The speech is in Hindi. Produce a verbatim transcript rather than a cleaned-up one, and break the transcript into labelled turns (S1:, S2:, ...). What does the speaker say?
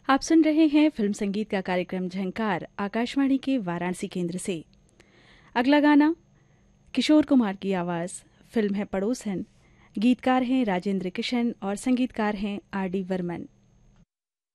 S1: आप सुन रहे हैं फिल्म संगीत का कार्यक्रम झंकार आकाशवाणी के वाराणसी केंद्र से। अगला गाना किशोर कुमार की आवाज़, फिल्म है पड़ोसन। गीतकार हैं राजेंद्र किशन और संगीतकार हैं आर डी बर्मन।